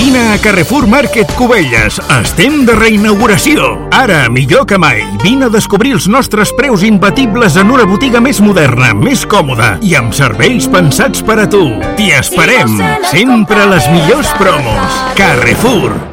Vine a Carrefour Market Cubelles. Estem de reinauguració. Ara, millor que mai, vine a descobrir els nostres preus imbatibles en una botiga més moderna, més còmoda i amb serveis pensats per a tu. T'hi esperem. Sempre les millors promos. Carrefour.